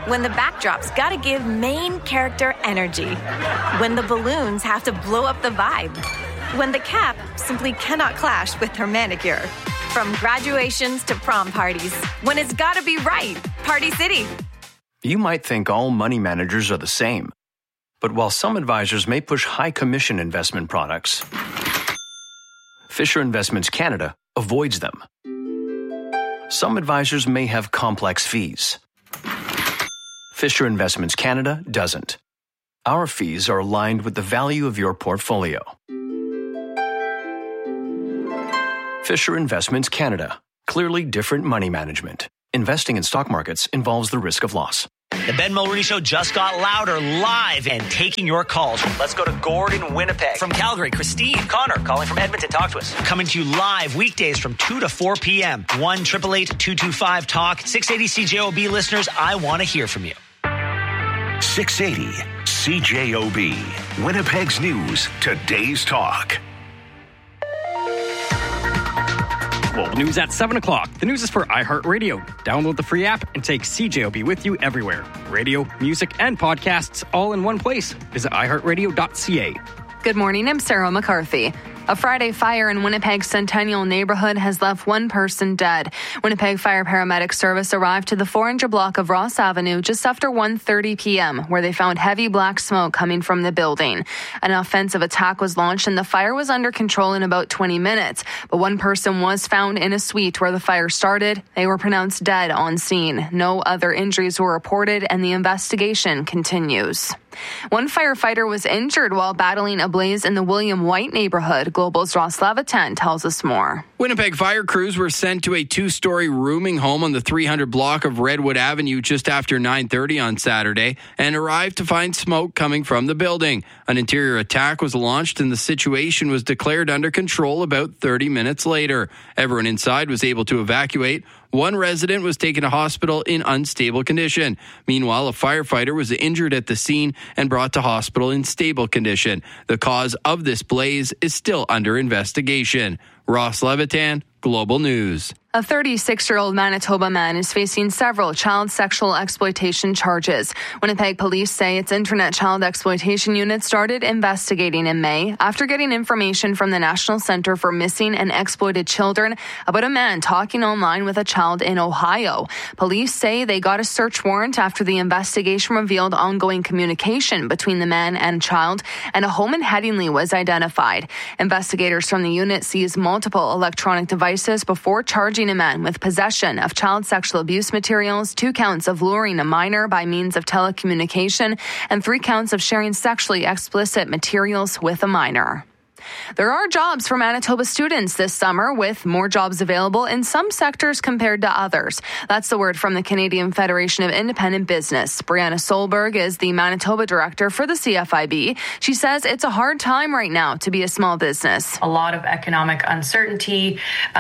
When the backdrop's gotta give main character energy. When the balloons have to blow up the vibe. When the cap simply cannot clash with her manicure. From graduations to prom parties. When it's gotta be right. Party City. You might think all money managers are the same. But while some advisors may push high commission investment products, Fisher Investments Canada avoids them. Some advisors may have complex fees. Fisher Investments Canada doesn't. Our fees are aligned with the value of your portfolio. Fisher Investments Canada. Clearly different money management. Investing in stock markets involves the risk of loss. The Ben Mulroney Show just got louder, live, and taking your calls. Let's go to Gordon, Winnipeg. From Calgary, Christine. Connor, calling from Edmonton. Talk to us. Coming to you live weekdays from 2 to 4 p.m. 1-888-225-TALK. 680 CJOB listeners, I want to hear from you. 680 CJOB. Winnipeg's News. Today's Talk. Global News at 7 o'clock. The news is for iHeartRadio. Download the free app and take CJOB with you everywhere. Radio, music, and podcasts all in one place. Visit iHeartRadio.ca. Good morning, I'm Sarah McCarthy. A Friday fire in Winnipeg's Centennial neighborhood has left one person dead. Winnipeg Fire Paramedic Service arrived to the 400 block of Ross Avenue just after 1:30 p.m., where they found heavy black smoke coming from the building. An offensive attack was launched and the fire was under control in about 20 minutes. But one person was found in a suite where the fire started. They were pronounced dead on scene. No other injuries were reported and the investigation continues. One firefighter was injured while battling a blaze in the William White neighborhood. Global's Ross Levitan tells us more. Winnipeg fire crews were sent to a two-story rooming home on the 300 block of Redwood Avenue just after 9:30 on Saturday and arrived to find smoke coming from the building. An interior attack was launched and the situation was declared under control about 30 minutes later. Everyone inside was able to evacuate. One resident was taken to hospital in unstable condition. Meanwhile, a firefighter was injured at the scene and brought to hospital in stable condition. The cause of this blaze is still under investigation. Ross Levitan, Global News. A 36-year-old Manitoba man is facing several child sexual exploitation charges. Winnipeg police say its internet child exploitation unit started investigating in May after getting information from the National Centre for Missing and Exploited Children about a man talking online with a child in Ohio. Police say they got a search warrant after the investigation revealed ongoing communication between the man and child, and a home in Headingley was identified. Investigators from the unit seized multiple electronic devices before charging a man with possession of child sexual abuse materials, 2 counts of luring a minor by means of telecommunication, and 3 counts of sharing sexually explicit materials with a minor. There are jobs for Manitoba students this summer, with more jobs available in some sectors compared to others. That's the word from the Canadian Federation of Independent Business. Brianna Solberg is the Manitoba director for the CFIB. She says it's a hard time right now to be a small business. A lot of economic uncertainty.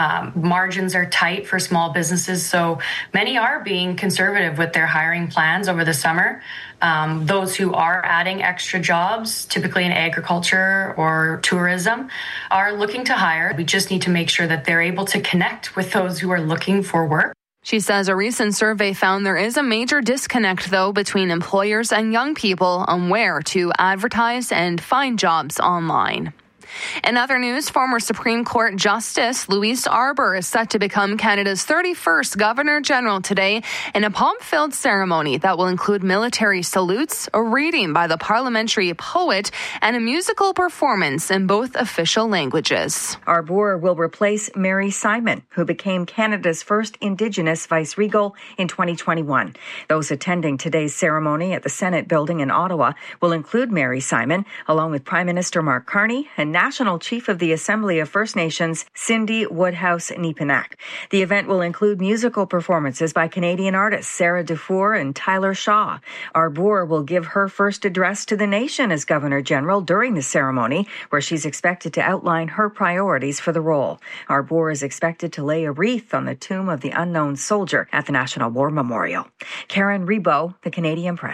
Margins are tight for small businesses, so many are being conservative with their hiring plans over the summer. Those who are adding extra jobs, typically in agriculture or tourism, are looking to hire. We just need to make sure that they're able to connect with those who are looking for work. She says a recent survey found there is a major disconnect, though, between employers and young people on where to advertise and find jobs online. In other news, former Supreme Court Justice Louise Arbour is set to become Canada's 31st Governor-General today in a pomp-filled ceremony that will include military salutes, a reading by the parliamentary poet, and a musical performance in both official languages. Arbour will replace Mary Simon, who became Canada's first Indigenous vice-regal in 2021. Those attending today's ceremony at the Senate building in Ottawa will include Mary Simon, along with Prime Minister Mark Carney and National Chief of the Assembly of First Nations, Cindy Woodhouse-Nepinak. The event will include musical performances by Canadian artists Sarah Dufour and Tyler Shaw. Arbour will give her first address to the nation as Governor-General during the ceremony, where she's expected to outline her priorities for the role. Arbour is expected to lay a wreath on the tomb of the unknown soldier at the National War Memorial. Karen Rebo, The Canadian Press.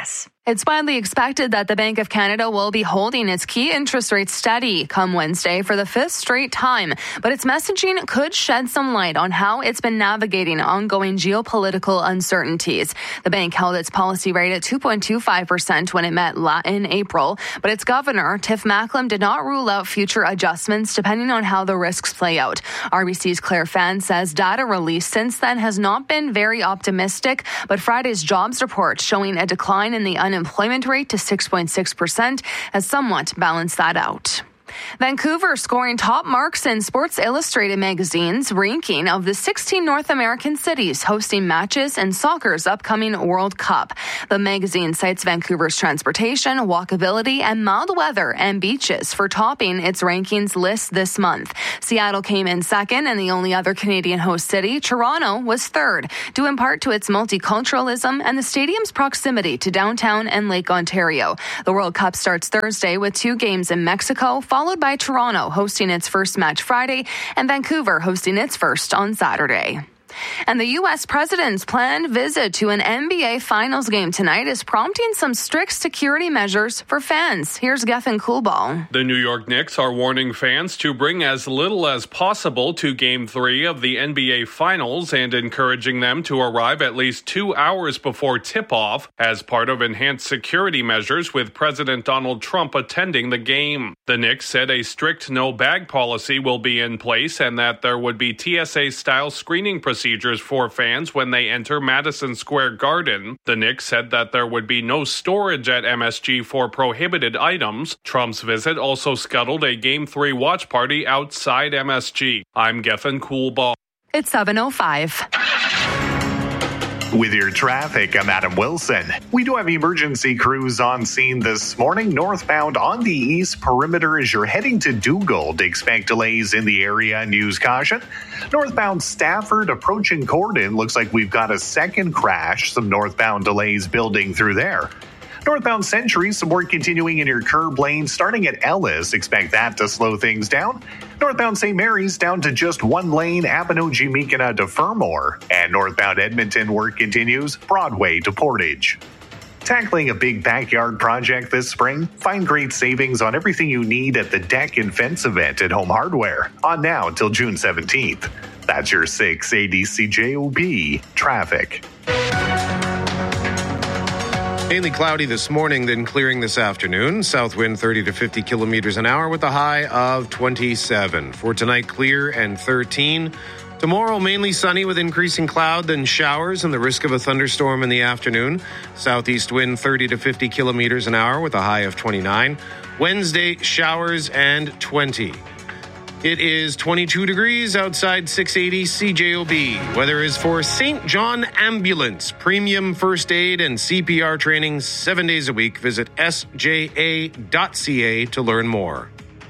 It's widely expected that the Bank of Canada will be holding its key interest rate steady come Wednesday for the fifth straight time, but its messaging could shed some light on how it's been navigating ongoing geopolitical uncertainties. The bank held its policy rate at 2.25% when it met in April, but its governor, Tiff Macklem, did not rule out future adjustments depending on how the risks play out. RBC's Claire Fan says data released since then has not been very optimistic, but Friday's jobs report showing a decline in the unemployment rate to 6.6% has somewhat balanced that out. Vancouver scoring top marks in Sports Illustrated magazine's ranking of the 16 North American cities hosting matches in soccer's upcoming World Cup. The magazine cites Vancouver's transportation, walkability, and mild weather and beaches for topping its rankings list this month. Seattle came in second, and the only other Canadian host city, Toronto, was third, due in part to its multiculturalism and the stadium's proximity to downtown and Lake Ontario. The World Cup starts Thursday with 2 games in Mexico, followed by Toronto hosting its first match Friday and Vancouver hosting its first on Saturday. And the U.S. president's planned visit to an NBA Finals game tonight is prompting some strict security measures for fans. Here's Gethin Coolball. The New York Knicks are warning fans to bring as little as possible to Game 3 of the NBA Finals and encouraging them to arrive at least 2 hours before tip-off as part of enhanced security measures with President Donald Trump attending the game. The Knicks said a strict no-bag policy will be in place and that there would be TSA-style screening procedures for fans when they enter Madison Square Garden. The Knicks said that there would be no storage at MSG for prohibited items. Trump's visit also scuttled a Game 3 watch party outside MSG. I'm Gethin Coolball. It's 7:05. With your traffic, I'm Adam Wilson. We do have emergency crews on scene this morning. Northbound on the East Perimeter as you're heading to Dugald. Expect delays in the area and use caution. Northbound Stafford approaching Corden. Looks like we've got a second crash. Some northbound delays building through there. Northbound Century, some work continuing in your curb lane starting at Ellis. Expect that to slow things down. Northbound St. Mary's down to just one lane, Appanochie-Meekina to Fermor. And northbound Edmonton work continues, Broadway to Portage. Tackling a big backyard project this spring? Find great savings on everything you need at the Deck and Fence event at Home Hardware. On now until June 17th. That's your 680 CJOB traffic. Mainly cloudy this morning, then clearing this afternoon. South wind 30 to 50 kilometers an hour with a high of 27. For tonight, clear and 13. Tomorrow, mainly sunny with increasing cloud, then showers and the risk of a thunderstorm in the afternoon. Southeast wind 30 to 50 kilometers an hour with a high of 29. Wednesday, showers and 20. It is 22 degrees outside 680 CJOB. Weather is for St. John Ambulance. Premium first aid and CPR training 7 days a week. Visit sja.ca to learn more.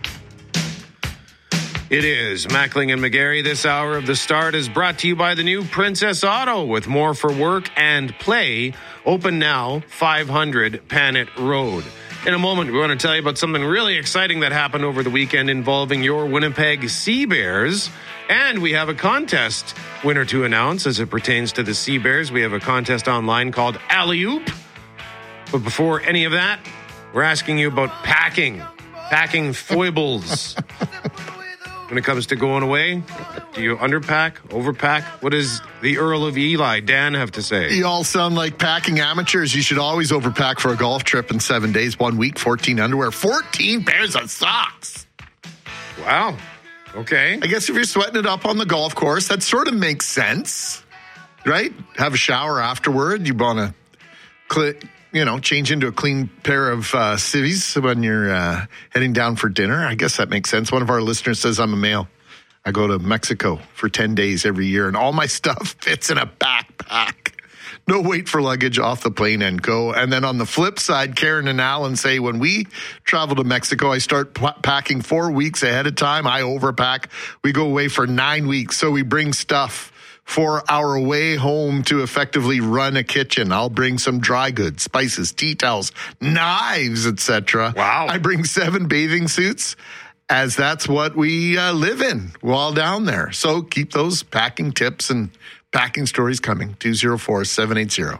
It is Mackling and McGarry. This hour of The Start is brought to you by the new Princess Auto with more for work and play. Open now, 500 Panet Road. In a moment, we want to tell you about something really exciting that happened over the weekend involving your Winnipeg Sea Bears. And we have a contest winner to announce as it pertains to the Sea Bears. We have a contest online called Alley Oop. But before any of that, we're asking you about packing foibles. When it comes to going away, do you underpack, overpack? What does the Earl of Eli, Dan, have to say? You all sound like packing amateurs. You should always overpack for a golf trip in 7 days, 1 week, 14 underwear, 14 pairs of socks. Wow. Okay. I guess if you're sweating it up on the golf course, that sort of makes sense, right? Have a shower afterward. You want to change into a clean pair of civvies when you're heading down for dinner. I guess that makes sense. One of our listeners says I'm a male. I go to Mexico for 10 days every year, and all my stuff fits in a backpack. No wait for luggage, off the plane and go. And then on the flip side, Karen and Alan say when we travel to Mexico, I start packing 4 weeks ahead of time. I overpack. We go away for 9 weeks, so we bring stuff for our way home to effectively run a kitchen. I'll bring some dry goods, spices, tea towels, knives, etc. Wow. I bring 7 bathing suits, as that's what we live in while down there. So keep those packing tips and packing stories coming. 204-780-6800.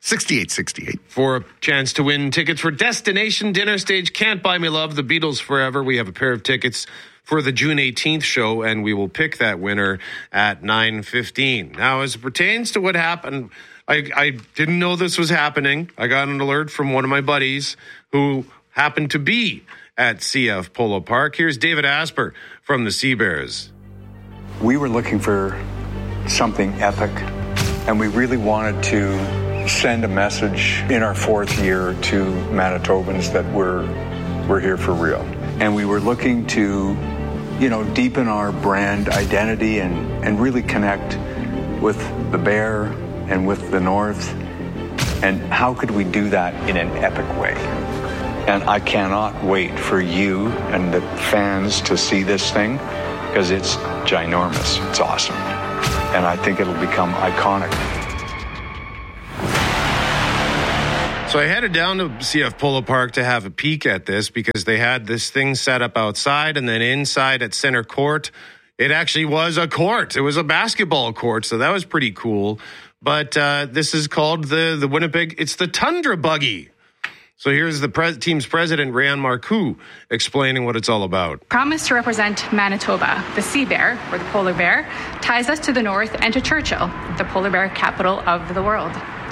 6868. For a chance to win tickets for Destination Dinner Stage Can't Buy Me Love, The Beatles Forever. We have a pair of tickets for the June 18th show, and we will pick that winner at 9:15. Now, as it pertains to what happened, I didn't know this was happening. I got an alert from one of my buddies who happened to be at CF Polo Park. Here's David Asper from the Sea Bears. We were looking for something epic, and we really wanted to send a message in our fourth year to Manitobans that we're here for real. And we were looking to, deepen our brand identity and really connect with the Bear and with the North. And how could we do that in an epic way? And I cannot wait for you and the fans to see this thing, because it's ginormous. It's awesome. And I think it'll become iconic. So I headed down to CF Polo Park to have a peek at this, because they had this thing set up outside, and then inside at center court, it actually was a court. It was a basketball court, so that was pretty cool. But this is called the Winnipeg, it's the Tundra Buggy. So here's the team's president, Rayan Marcoux, explaining what it's all about. Promise to represent Manitoba. The sea bear, or the polar bear, ties us to the north and to Churchill, the polar bear capital of the world.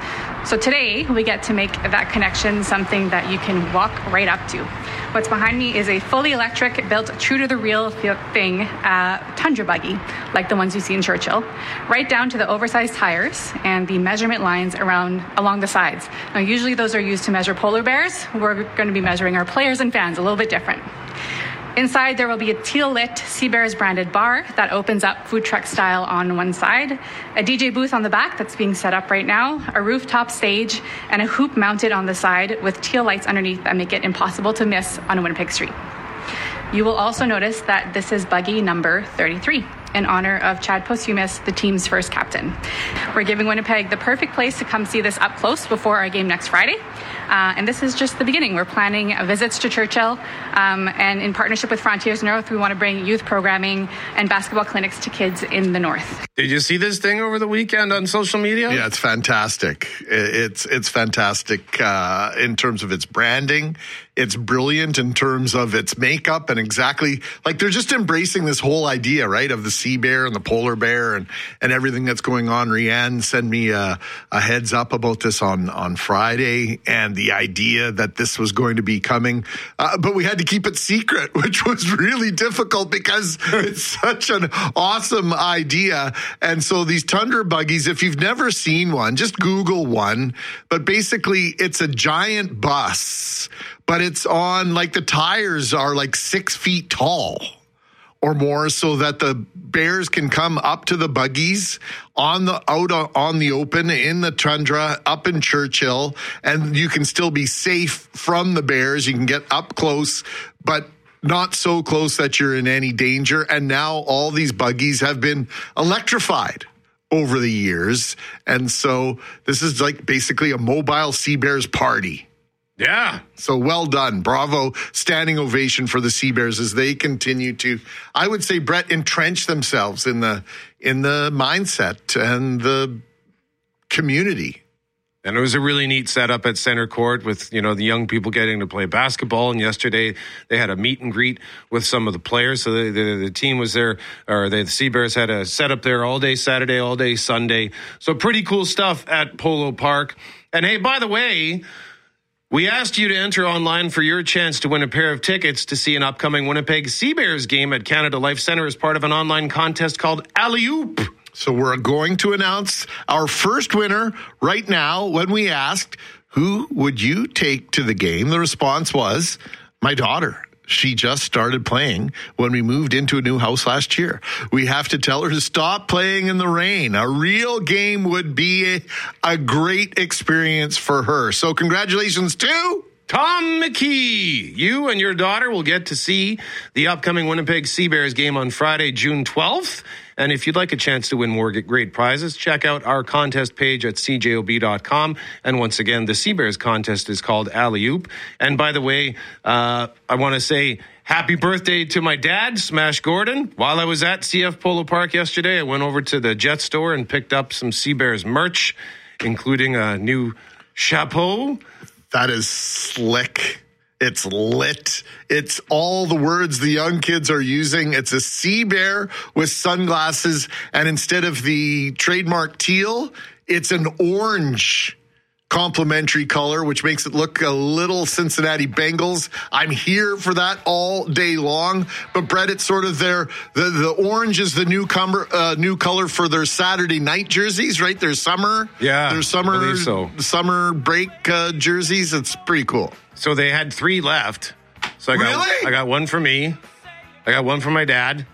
So today, we get to make that connection something that you can walk right up to. What's behind me is a fully electric, built true to the real thing, Tundra Buggy, like the ones you see in Churchill, right down to the oversized tires and the measurement lines along the sides. Now, usually those are used to measure polar bears. We're going to be measuring our players and fans, a little bit different. Inside, there will be a teal-lit Sea Bears branded bar that opens up food truck style on one side, a DJ booth on the back that's being set up right now, a rooftop stage, and a hoop mounted on the side with teal lights underneath that make it impossible to miss on Winnipeg Street. You will also notice that this is buggy number 33, in honor of Chad Posthumus, the team's first captain. We're giving Winnipeg the perfect place to come see this up close before our game next Friday. And this is just the beginning. We're planning visits to Churchill, and in partnership with Frontiers North, we want to bring youth programming and basketball clinics to kids in the North. Did you see this thing over the weekend on social media? Yeah, it's fantastic. It's fantastic in terms of its branding. It's brilliant in terms of its makeup, and exactly like they're just embracing this whole idea, right, of the sea bear and the polar bear and everything that's going on. Rianne sent me a heads up about this on Friday, and the idea that this was going to be coming, but we had to keep it secret, which was really difficult because it's such an awesome idea. And so these Tundra Buggies, if you've never seen one, just Google one. But basically, it's a giant bus, but it's on, like, the tires are like 6 feet tall or more, so that the bears can come up to the buggies on the open in the tundra up in Churchill, and you can still be safe from the bears. You can get up close, but not so close that you're in any danger. And now all these buggies have been electrified over the years, and so this is like basically a mobile Sea Bears party. Yeah. So well done. Bravo. Standing ovation for the Sea Bears as they continue to, I would say, Brett, entrench themselves in the mindset and the community. And it was a really neat setup at center court with, the young people getting to play basketball. And yesterday they had a meet and greet with some of the players. So the team was there, or the Sea Bears had a setup there all day Saturday, all day Sunday. So pretty cool stuff at Polo Park. And hey, by the way, we asked you to enter online for your chance to win a pair of tickets to see an upcoming Winnipeg Sea Bears game at Canada Life Centre as part of an online contest called Alley Oop. So we're going to announce our first winner right now. When we asked, who would you take to the game? The response was, my daughter. She just started playing when we moved into a new house last year. We have to tell her to stop playing in the rain. A real game would be a great experience for her. So congratulations to Tom McKee. You and your daughter will get to see the upcoming Winnipeg Sea Bears game on Friday, June 12th. And if you'd like a chance to win more great prizes, check out our contest page at cjob.com. And once again, the Sea Bears contest is called Alley Oop. And by the way, I want to say happy birthday to my dad, Smash Gordon. While I was at CF Polo Park yesterday, I went over to the Jet store and picked up some Sea Bears merch, including a new Chapeau. That is slick. It's lit. It's all the words the young kids are using. It's a sea bear with sunglasses, and instead of the trademark teal, it's an orange complementary color, which makes it look a little Cincinnati Bengals. I'm here for that all day long. But Brett, it's sort of the orange is the new color for their Saturday night jerseys, right? Their summer, summer break jerseys. It's pretty cool. So they had 3 left. So I got one for me. I got one for my dad.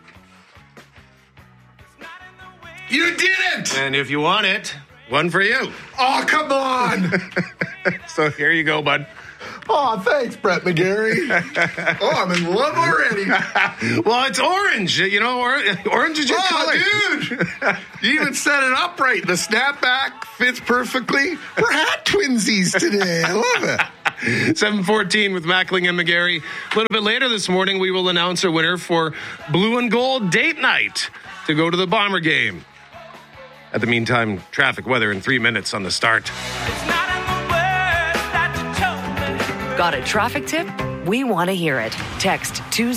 You didn't! And if you want it, one for you. Oh, come on! So here you go, bud. Oh, thanks, Brett McGarry. Oh, I'm in love already. Well, it's orange. You know, orange is your color. Dude. You even set it up right. The snapback fits perfectly. We're hat twinsies today. I love it. 7:14 with Mackling and McGarry. A little bit later this morning, we will announce a winner for Blue and Gold date night to go to the Bomber game. At the meantime, traffic, weather in 3 minutes on the start. Got a traffic tip? We want to hear it. Text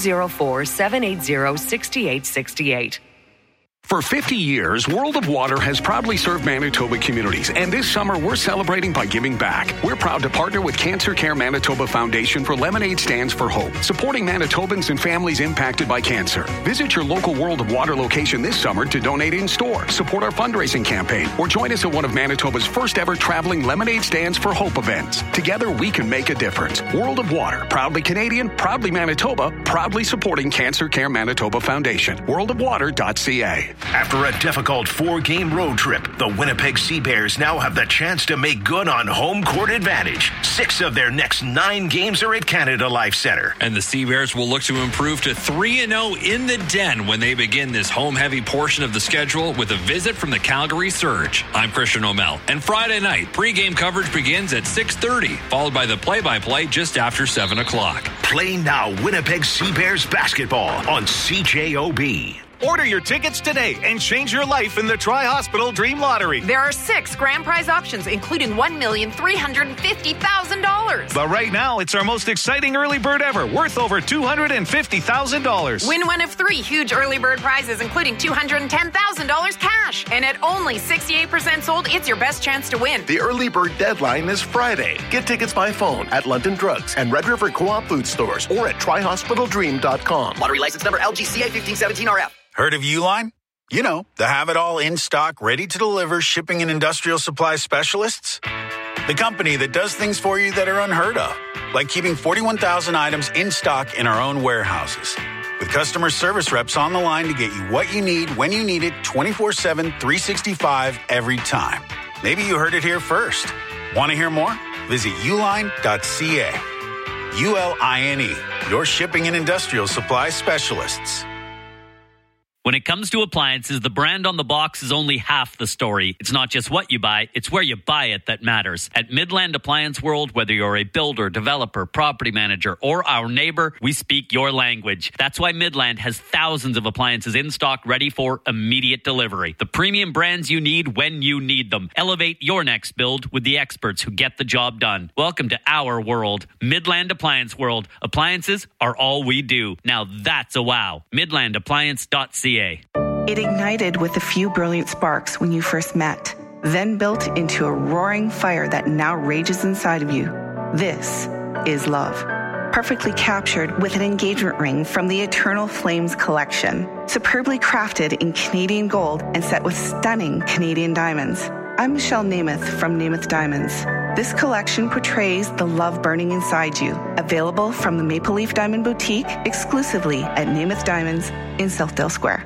204-780-6868. For 50 years, World of Water has proudly served Manitoba communities, and this summer we're celebrating by giving back. We're proud to partner with Cancer Care Manitoba Foundation for Lemonade Stands for Hope, supporting Manitobans and families impacted by cancer. Visit your local World of Water location this summer to donate in-store, support our fundraising campaign, or join us at one of Manitoba's first ever traveling Lemonade Stands for Hope events. Together we can make a difference. World of Water, proudly Canadian, proudly Manitoba, proudly supporting Cancer Care Manitoba Foundation. worldofwater.ca. After a difficult 4-game road trip, the Winnipeg Sea Bears now have the chance to make good on home court advantage. 6 of their next 9 games are at Canada Life Centre. And the Sea Bears will look to improve to 3-0 in the Den when they begin this home-heavy portion of the schedule with a visit from the Calgary Surge. I'm Christian O'Mell. And Friday night, pregame coverage begins at 6:30, followed by the play-by-play just after 7 o'clock. Play now Winnipeg Sea Bears basketball on CJOB. Order your tickets today and change your life in the Tri-Hospital Dream Lottery. There are 6 grand prize options, including $1,350,000. But right now, it's our most exciting early bird ever, worth over $250,000. Win one of 3 huge early bird prizes, including $210,000 cash. And at only 68% sold, it's your best chance to win. The early bird deadline is Friday. Get tickets by phone at London Drugs and Red River Co-op food stores or at tryhospitaldream.com. Lottery license number LGCA 1517RF. Heard of Uline? You know, the have-it-all in-stock, ready-to-deliver shipping and industrial supply specialists. The company that does things for you that are unheard of, like keeping 41,000 items in stock in our own warehouses. With customer service reps on the line to get you what you need, when you need it, 24/7, 365, every time. Maybe you heard it here first. Want to hear more? Visit uline.ca. ULINE, your shipping and industrial supply specialists. When it comes to appliances, the brand on the box is only half the story. It's not just what you buy, it's where you buy it that matters. At Midland Appliance World, whether you're a builder, developer, property manager, or our neighbor, we speak your language. That's why Midland has thousands of appliances in stock ready for immediate delivery. The premium brands you need when you need them. Elevate your next build with the experts who get the job done. Welcome to our world, Midland Appliance World. Appliances are all we do. Now that's a wow. MidlandAppliance.ca. It ignited with a few brilliant sparks when you first met, then built into a roaring fire that now rages inside of you. This is love. Perfectly captured with an engagement ring from the Eternal Flames collection, superbly crafted in Canadian gold and set with stunning Canadian diamonds. I'm Michelle Namath from Namath Diamonds. This collection portrays the love burning inside you. Available from the Maple Leaf Diamond Boutique exclusively at Namath Diamonds in Southdale Square.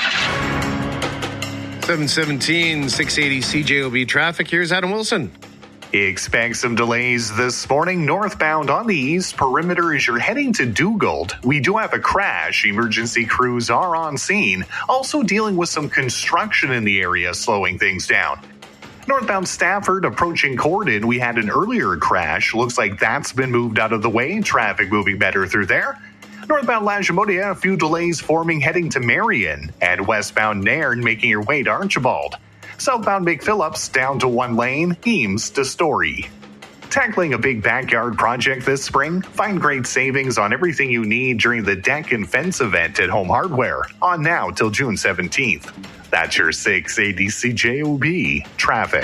7:17, 680 CJOB traffic. Here's Adam Wilson. Expect some delays this morning northbound on the east perimeter as you're heading to Dugald. We do have a crash. Emergency crews are on scene. Also dealing with some construction in the area, slowing things down. Northbound Stafford approaching Corden, we had an earlier crash. Looks like that's been moved out of the way. Traffic moving better through there. Northbound Lagimota, a few delays forming heading to Marion. And westbound Nairn making your way to Archibald. Southbound McPhillips down to 1 lane, Eames to Story. Tackling a big backyard project this spring? Find great savings on everything you need during the Deck and Fence event at Home Hardware, on now till June 17th. That's your 680 CJOB traffic.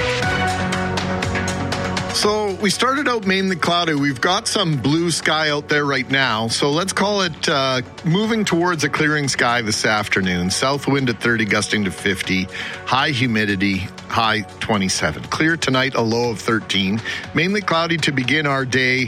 So we started out mainly cloudy. We've got some blue sky out there right now. So let's call it moving towards a clearing sky this afternoon. South wind at 30, gusting to 50. High humidity, high 27. Clear tonight, a low of 13. Mainly cloudy to begin our day.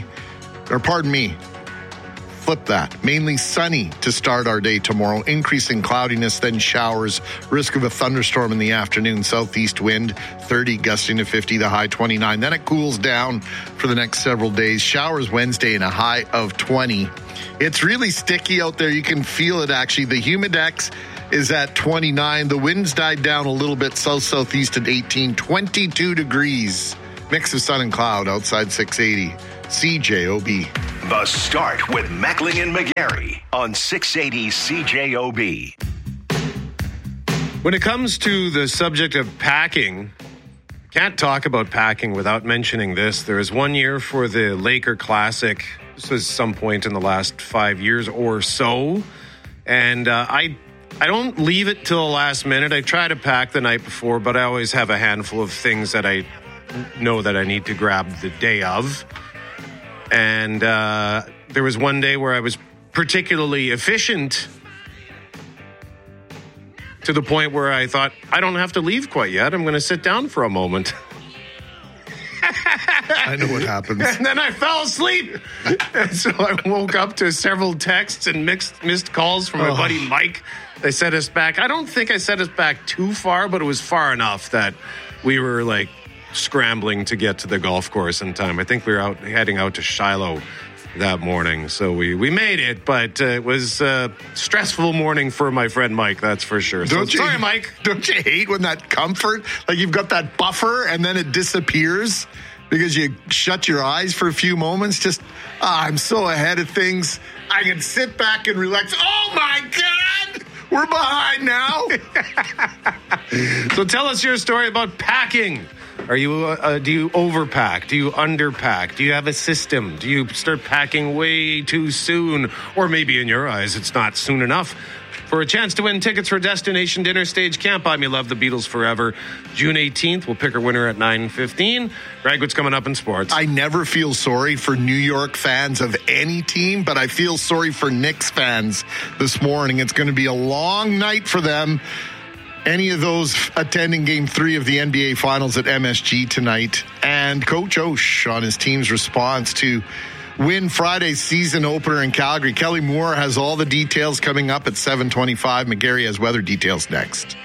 Flip that. Mainly sunny to start our day tomorrow. Increasing cloudiness, then showers. Risk of a thunderstorm in the afternoon. Southeast wind, 30, gusting to 50, the high 29. Then it cools down for the next several days. Showers Wednesday and a high of 20. It's really sticky out there. You can feel it, actually. The humidex is at 29. The winds died down a little bit. South-southeast at 18. 22 degrees. Mix of sun and cloud outside 680. CJOB. The Start with Mackling and McGarry on 680 CJOB. When it comes to the subject of packing, can't talk about packing without mentioning this. There was 1 year for the Laker Classic. This was some point in the last 5 years or so. And I don't leave it till the last minute. I try to pack the night before, but I always have a handful of things that I know that I need to grab the day of. And there was one day where I was particularly efficient to the point where I thought, I don't have to leave quite yet. I'm going to sit down for a moment. I know what happens. And then I fell asleep. And so I woke up to several texts and missed calls from my buddy Mike. They set us back. I don't think I set us back too far, but it was far enough that we were like scrambling to get to the golf course in time. I think we were heading out to Shiloh that morning. So we made it, but it was a stressful morning for my friend Mike, that's for sure. Sorry, Mike. Don't you hate when that comfort, like you've got that buffer and then it disappears because you shut your eyes for a few moments? Just, I'm so ahead of things. I can sit back and relax. Oh my God! We're behind now. So tell us your story about packing. Are you? Do you overpack? Do you underpack? Do you have a system? Do you start packing way too soon? Or maybe in your eyes, it's not soon enough? For a chance to win tickets for Destination Dinner Stage Camp, I'm You Love the Beatles Forever. June 18th, we'll pick our winner at 9:15. Greg, what's coming up in sports? I never feel sorry for New York fans of any team, but I feel sorry for Knicks fans this morning. It's going to be a long night for them. Any of those attending Game 3 of the NBA Finals at MSG tonight. And Coach Osh on his team's response to win Friday's season opener in Calgary. Kelly Moore has all the details coming up at 7:25. McGarry has weather details next.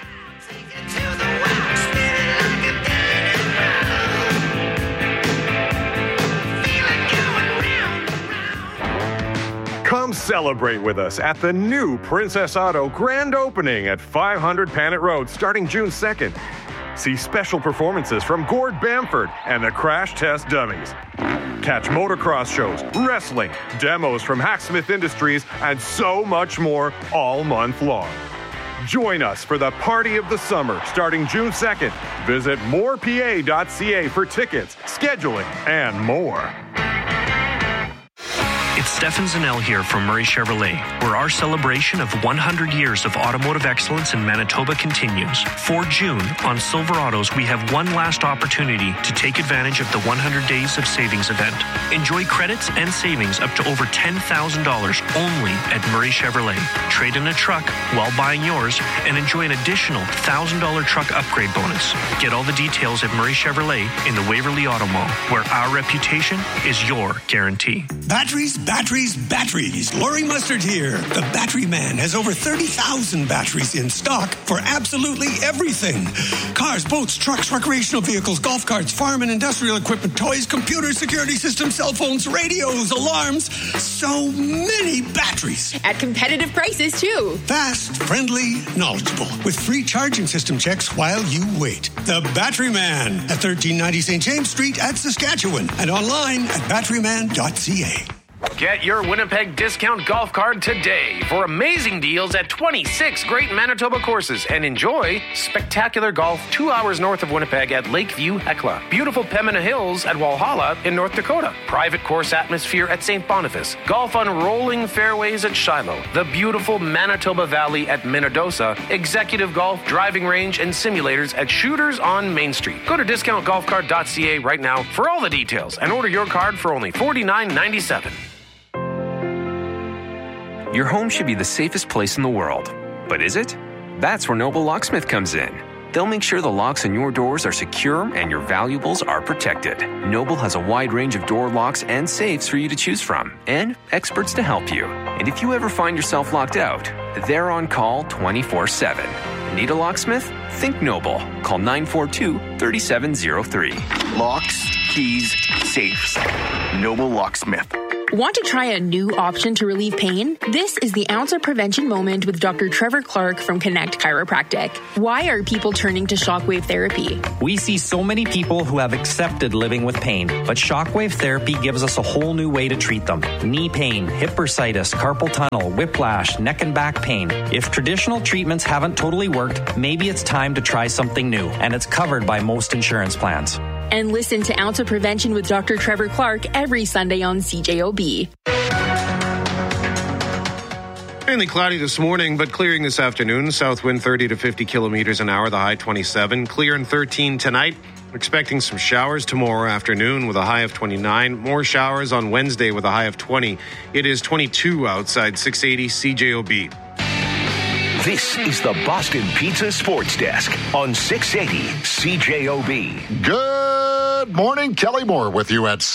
Come celebrate with us at the new Princess Auto grand opening at 500 Panet Road starting June 2nd. See special performances from Gord Bamford and the Crash Test Dummies. Catch motocross shows, wrestling, demos from Hacksmith Industries, and so much more all month long. Join us for the party of the summer starting June 2nd. Visit morepa.ca for tickets, scheduling, and more. It's Stefan Zanel here from Murray Chevrolet, where our celebration of 100 years of automotive excellence in Manitoba continues. For June, on Silver Autos, we have one last opportunity to take advantage of the 100 Days of Savings event. Enjoy credits and savings up to over $10,000 only at Murray Chevrolet. Trade in a truck while buying yours and enjoy an additional $1,000 truck upgrade bonus. Get all the details at Murray Chevrolet in the Waverly Auto Mall, where our reputation is your guarantee. Batteries. Laurie Mustard here. The Battery Man has over 30,000 batteries in stock for absolutely everything. Cars, boats, trucks, recreational vehicles, golf carts, farm and industrial equipment, toys, computers, security systems, cell phones, radios, alarms. So many batteries. At competitive prices, too. Fast, friendly, knowledgeable. With free charging system checks while you wait. The Battery Man at 1390 St. James Street at Saskatchewan. And online at batteryman.ca. Get your Winnipeg Discount Golf Card today for amazing deals at 26 great Manitoba courses and enjoy spectacular golf 2 hours north of Winnipeg at Lakeview, Hecla. Beautiful Pembina Hills at Walhalla in North Dakota. Private course atmosphere at St. Boniface. Golf on rolling fairways at Shiloh. The beautiful Manitoba Valley at Minnedosa. Executive golf, driving range, and simulators at Shooters on Main Street. Go to discountgolfcard.ca right now for all the details and order your card for only $49.97. Your home should be the safest place in the world. But is it? That's where Noble Locksmith comes in. They'll make sure the locks on your doors are secure and your valuables are protected. Noble has a wide range of door locks and safes for you to choose from, and experts to help you. And if you ever find yourself locked out, they're on call 24/7. Need a locksmith? Think Noble. Call 942-3703. Locks, keys, safes. Noble Locksmith. Want to try a new option to relieve pain? This is the Ounce of Prevention Moment with Dr. Trevor Clark from Connect Chiropractic. Why are people turning to shockwave therapy? We see so many people who have accepted living with pain, but shockwave therapy gives us a whole new way to treat them. Knee pain, hip bursitis, carpal tunnel, whiplash, neck and back pain. If traditional treatments haven't totally worked, maybe it's time to try something new, and it's covered by most insurance plans. And listen to Ounce of Prevention with Dr. Trevor Clark every Sunday on CJOB. Mainly cloudy this morning, but clearing this afternoon. South wind 30 to 50 kilometers an hour, the high 27. Clear and 13 tonight. Expecting some showers tomorrow afternoon with a high of 29. More showers on Wednesday with a high of 20. It is 22 outside 680 CJOB. This is the Boston Pizza Sports Desk on 680 CJOB. Good morning. Kelly Moore with you at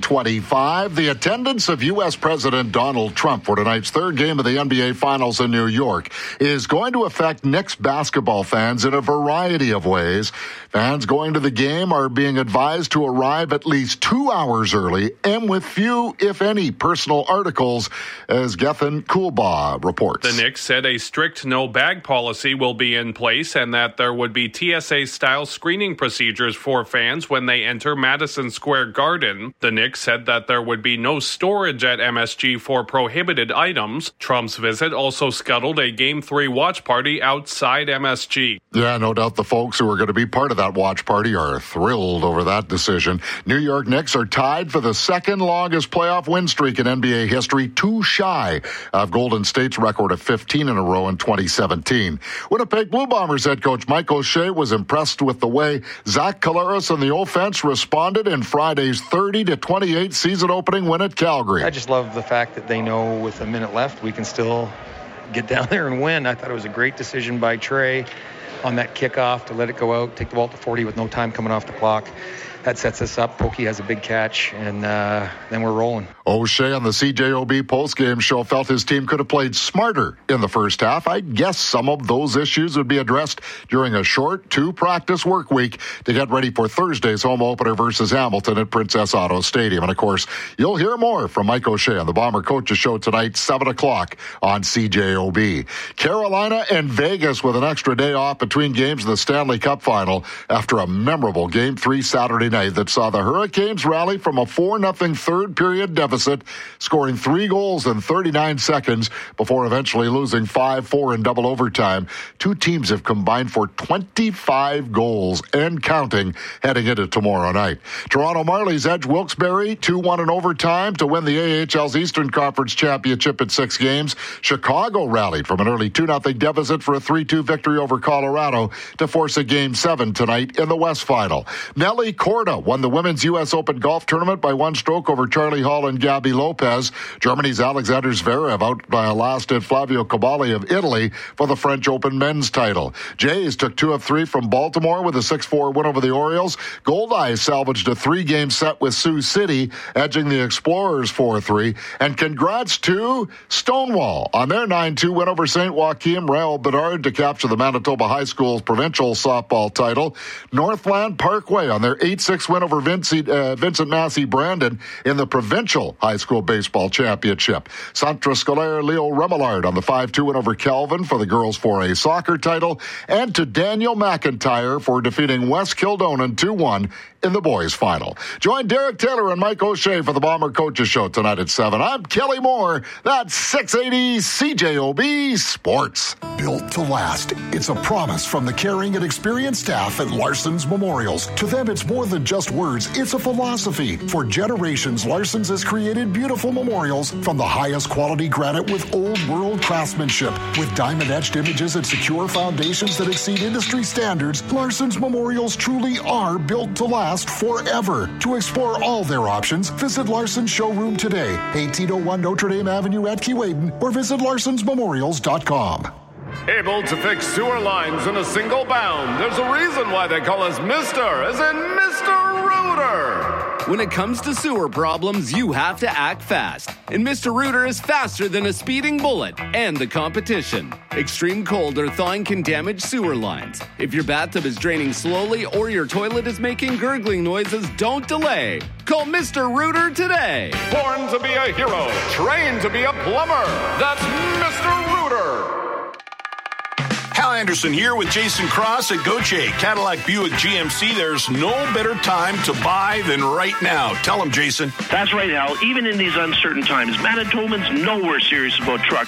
7:25. The attendance of U.S. President Donald Trump for tonight's third game of the NBA Finals in New York is going to affect Knicks basketball fans in a variety of ways. Fans going to the game are being advised to arrive at least 2 hours early and with few, if any, personal articles, as Gethin Coolbaugh reports. The Knicks said a strict no-bag policy will be in place and that there would be TSA-style screening procedures for fans when they enter Madison Square Garden. The Knicks said that there would be no storage at MSG for prohibited items. Trump's visit also scuttled a Game 3 watch party outside MSG. Yeah, no doubt the folks who are going to be part of that watch party are thrilled over that decision. New York Knicks are tied for the second longest playoff win streak in NBA history, too shy of Golden State's record of 15 in a row in 2017. Winnipeg Blue Bombers head coach Mike O'Shea was impressed with the way Zach Collaros and the offense responded in Friday's 30-28 season opening win at Calgary. I just love the fact that they know with a minute left we can still get down there and win. I thought it was a great decision by Trey on that kickoff to let it go out, take the ball to 40 with no time coming off the clock. That sets us up. Pokey has a big catch, and then we're rolling. O'Shea on the CJOB postgame show felt his team could have played smarter in the first half. I guess some of those issues would be addressed during a short two-practice work week to get ready for Thursday's home opener versus Hamilton at Princess Auto Stadium. And, of course, you'll hear more from Mike O'Shea on the Bomber Coaches Show tonight, 7 o'clock on CJOB. Carolina and Vegas with an extra day off between games in the Stanley Cup Final after a memorable Game 3 Saturday night that saw the Hurricanes rally from a 4-0 third period deficit, scoring 3 goals in 39 seconds before eventually losing 5-4 in double overtime. Two teams have combined for 25 goals and counting heading into tomorrow night. Toronto Marlies edge Wilkes-Barre 2-1 in overtime to win the AHL's Eastern Conference Championship in 6 games. Chicago rallied from an early 2-0 deficit for a 3-2 victory over Colorado to force a Game 7 tonight in the West Final. Nelly Corda won the Women's U.S. Open Golf Tournament by 1 stroke over Charlie Hall and Gabby Lopez. Germany's Alexander Zverev outlasted Flavio Cabali of Italy for the French Open men's title. Jays took 2 of 3 from Baltimore with a 6-4 win over the Orioles. Goldeye salvaged a 3-game set with Sioux City, edging the Explorers 4-3. And congrats to Stonewall on their 9-2 win over St. Joachim. Raul Bedard to capture the Manitoba High School's provincial softball title. Northland Parkway on their 8-6 5-6 win over Vincent Massey Brandon in the provincial high school baseball championship. Centre Scolaire Leo Remillard on the 5-2 win over Kelvin for the girls 4A soccer title, and to Daniel McIntyre for defeating West Kildonan 2-1 in the boys' final. Join Derek Taylor and Mike O'Shea for the Bomber Coaches Show tonight at 7. I'm Kelly Moore. That's 680 CJOB Sports. Built to last. It's a promise from the caring and experienced staff at Larson's Memorials. To them, it's more than just words. It's a philosophy. For generations, Larson's has created beautiful memorials from the highest quality granite with old world craftsmanship. With diamond-etched images and secure foundations that exceed industry standards, Larson's Memorials truly are built to last forever. To explore all their options, visit Larson's showroom today, 1801 Notre Dame Avenue at Keewaydin, or visit larsonsmemorials.com. Able to fix sewer lines in a single bound. There's a reason why they call us Mr. as in Mr. Rooter. When it comes to sewer problems, you have to act fast. And Mr. Rooter is faster than a speeding bullet and the competition. Extreme cold or thawing can damage sewer lines. If your bathtub is draining slowly or your toilet is making gurgling noises, don't delay. Call Mr. Rooter today. Born to be a hero, trained to be a plumber. That's Mr. Rooter. Hal Anderson here with Jason Cross at Gauthier Cadillac Buick GMC. There's no better time to buy than right now. Tell them, Jason. That's right, Hal. Even in these uncertain times, Manitobans know we're serious about trucks.